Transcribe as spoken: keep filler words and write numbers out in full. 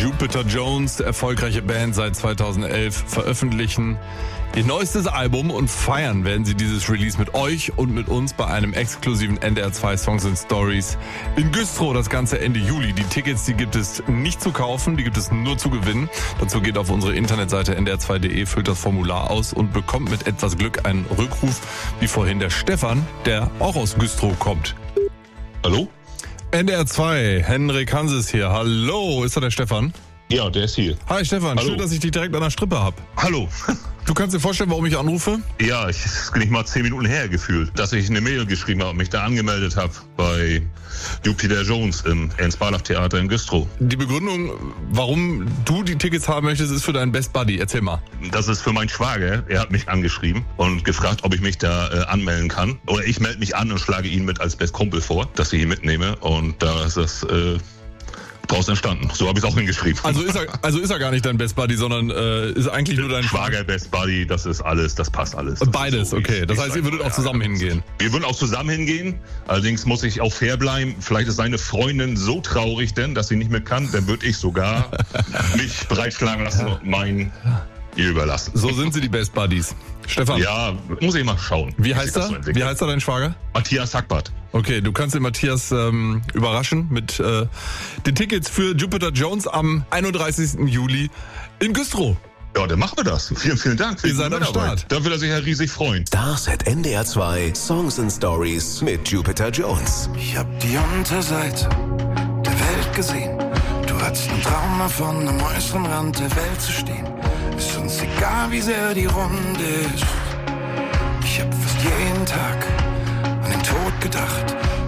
Jupiter Jones, erfolgreiche Band seit zweitausendelf, veröffentlichen ihr neuestes Album und feiern werden sie dieses Release mit euch und mit uns bei einem exklusiven N D R zwei Songs and Stories in Güstrow, das ganze Ende Juli. Die Tickets, die gibt es nicht zu kaufen, die gibt es nur zu gewinnen. Dazu geht auf unsere Internetseite n d r zwei punkt d e, füllt das Formular aus und bekommt mit etwas Glück einen Rückruf, wie vorhin der Stefan, der auch aus Güstrow kommt. Hallo? N D R zwei, Henrik Hanses hier. Hallo, ist da der Stefan? Ja, der ist hier. Hi Stefan, Hallo. Schön, dass ich dich direkt an der Strippe hab. Hallo. Du kannst dir vorstellen, warum ich anrufe? Ja, ich ist nicht mal zehn Minuten her gefühlt, dass ich eine Mail geschrieben habe und mich da angemeldet habe bei Jupiter Jones im Ernst-Barlach-Theater in Güstrow. Die Begründung, warum du die Tickets haben möchtest, ist für deinen Best Buddy. Erzähl mal. Das ist für meinen Schwager. Er hat mich angeschrieben und gefragt, ob ich mich da äh, anmelden kann. Oder ich melde mich an und schlage ihn mit als Best Kumpel vor, dass ich ihn mitnehme. Und da ist das äh, draus entstanden. So habe ich es auch hingeschrieben. Also ist er, also ist er gar nicht dein Best Buddy, sondern äh, ist eigentlich nur dein Schwager, Best Buddy, das ist alles, das passt alles. Das Beides, so, okay. Ich, das ich heißt, ihr würdet auch zusammen hingehen. Wir würden auch zusammen hingehen. Allerdings muss ich auch fair bleiben. Vielleicht ist seine Freundin so traurig denn, dass sie nicht mehr kann. Dann würde ich sogar mich breitschlagen lassen und meinen ihr überlassen. So sind sie, die Best Buddies. Stefan. Ja, muss ich mal schauen. Wie heißt er? So Wie heißt er, dein Schwager? Matthias Hackbart. Okay, du kannst den Matthias ähm, überraschen mit äh, den Tickets für Jupiter Jones am einunddreißigsten Juli in Güstrow. Ja, dann machen wir das. Vielen, vielen Dank für Ihr die seid am Mitarbeit. Start. Da wird er sich ja riesig freuen. Stars at N D R zwei Songs and Stories mit Jupiter Jones. Ich hab die Unterseite der Welt gesehen. Du hattest einen Traum davon, am äußeren Rand der Welt zu stehen. Ist uns egal, wie sehr die Runde ist. Ich hab fast jeden Tag an den Tod gedacht.